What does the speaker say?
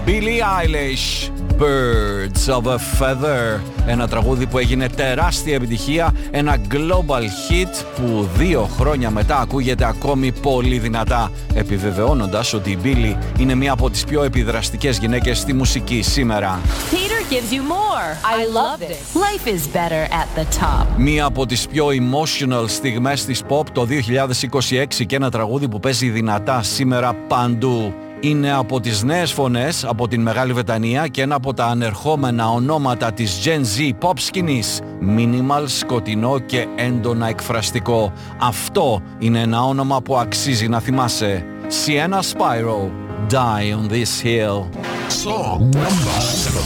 Billie Eilish, Birds of a Feather. Ένα τραγούδι που έγινε τεράστια επιτυχία, ένα global hit που 2 χρόνια μετά ακούγεται ακόμη πολύ δυνατά, επιβεβαιώνοντας ότι η Billie είναι μία από τις πιο επιδραστικές γυναίκες στη μουσική σήμερα. Peter gives you more. I love it. Life is better at the top. Μία από τις πιο emotional στιγμές της pop το 2026 και ένα τραγούδι που παίζει δυνατά σήμερα παντού. Είναι από τις νέες φωνές από την Μεγάλη Βρετανία και ένα από τα ανερχόμενα ονόματα της Gen Z pop σκηνής. Minimal, σκοτεινό και έντονα εκφραστικό. Αυτό είναι ένα όνομα που αξίζει να θυμάσαι. Sienna Spyro, Die on this Hill. Song number 7.